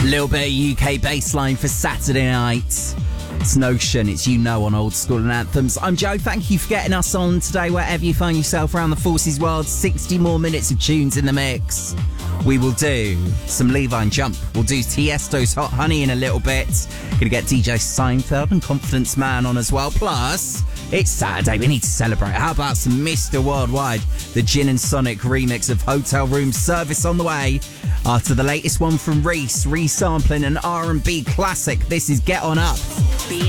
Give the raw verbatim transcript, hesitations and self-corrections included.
Little bit of U K bassline for Saturday night. It's Notion, it's You Know on Old School and Anthems. I'm Joe, thank you for getting us on today wherever you find yourself around the Forces world. sixty more minutes of tunes in the mix. We will do some Levine Jump. We'll do Tiesto's Hot Honey in a little bit. Gonna get D J Seinfeld and Confidence Man on as well. Plus, it's Saturday, we need to celebrate. How about some Mister Worldwide? The Gin and Sonic remix of Hotel Room Service on the way. After the latest one from Reese, resampling an R and B classic. This is Get On Up.